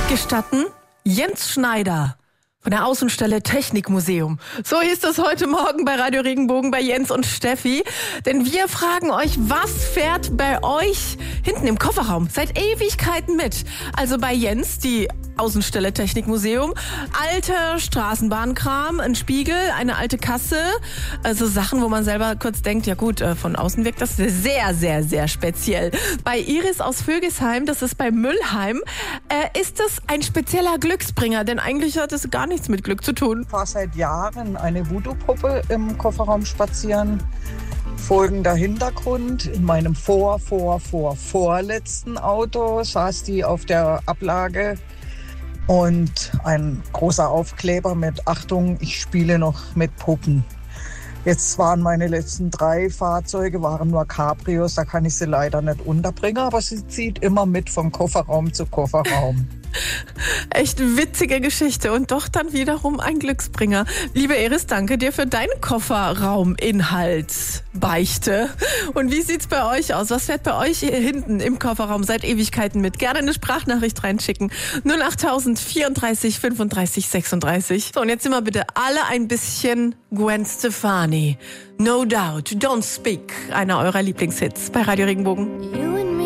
Gestatten Jens Schneider von der Außenstelle Technikmuseum. So hieß das heute Morgen bei Radio Regenbogen bei Jens und Steffi. Denn wir fragen euch, was fährt bei euch hinten im Kofferraum seit Ewigkeiten mit? Also bei Jens, die Außenstelle Technikmuseum, alter Straßenbahnkram, ein Spiegel, eine alte Kasse, also Sachen, wo man selber kurz denkt, ja gut, von außen wirkt das sehr, sehr, sehr speziell. Bei Iris aus Vögesheim, das ist bei Müllheim, ist das ein spezieller Glücksbringer, denn eigentlich hat es gar nichts mit Glück zu tun. Ich fahre seit Jahren eine Voodoo-Puppe im Kofferraum spazieren. Folgender Hintergrund: In meinem vorletzten Auto saß die auf der Ablage und ein großer Aufkleber mit Achtung, ich spiele noch mit Puppen. Jetzt waren meine letzten 3 Fahrzeuge nur Cabrios, da kann ich sie leider nicht unterbringen, aber sie zieht immer mit von Kofferraum zu Kofferraum. Echt witzige Geschichte und doch dann wiederum ein Glücksbringer. Liebe Iris, danke dir für deinen Kofferrauminhalt-Beichte. Und wie sieht's bei euch aus? Was fährt bei euch hier hinten im Kofferraum seit Ewigkeiten mit? Gerne eine Sprachnachricht reinschicken. 08000 34 35 36. So, und jetzt sind wir bitte alle ein bisschen Gwen Stefani. No Doubt, Don't Speak. Einer eurer Lieblingshits bei Radio Regenbogen.